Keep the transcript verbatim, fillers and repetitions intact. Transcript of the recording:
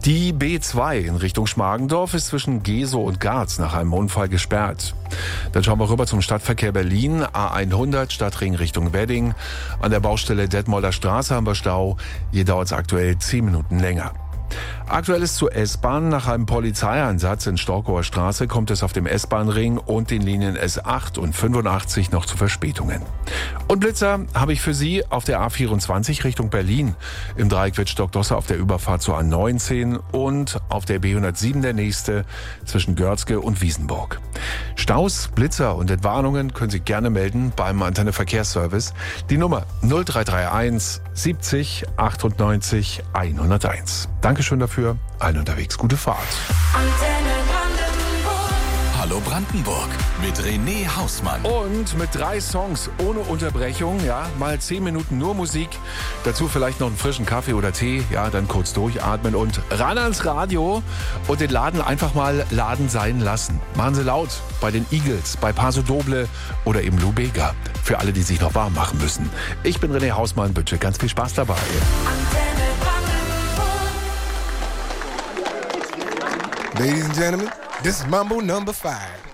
Die B zwei in Richtung Schmargendorf ist zwischen Gesow und Garz nach einem Unfall gesperrt. Dann schauen wir rüber zum Stadtverkehr Berlin. A hundert Stadtring Richtung Wedding. An der Baustelle Detmolder Straße haben wir Stau. Hier dauert es aktuell zehn Minuten länger. Aktuell ist zur S-Bahn. Nach einem Polizeieinsatz in Storkower Straße kommt es auf dem S-Bahn-Ring und den Linien S acht und fünfundachtzig noch zu Verspätungen. Und Blitzer habe ich für Sie auf der A vierundzwanzig Richtung Berlin. Im Dreieck Wittstock-Dosse auf der Überfahrt zur A neunzehn und auf der B hundertsieben der nächste zwischen Görzge und Wiesenburg. Staus, Blitzer und Entwarnungen können Sie gerne melden beim Antenne Verkehrsservice. Die Nummer null drei drei eins siebzig achtundneunzig hunderteins. Dankeschön dafür. Allen unterwegs gute Fahrt. Antenne Brandenburg. Hallo Brandenburg mit René Hausmann. Und mit drei Songs ohne Unterbrechung, ja, mal zehn Minuten nur Musik. Dazu vielleicht noch einen frischen Kaffee oder Tee, ja, dann kurz durchatmen und ran ans Radio und den Laden einfach mal Laden sein lassen. Machen Sie laut bei den Eagles, bei Paso Doble oder eben Lou Bega. Für alle, die sich noch warm machen müssen. Ich bin René Hausmann, wünsche ganz viel Spaß dabei. Antenne Ladies and gentlemen, this is Mambo number five.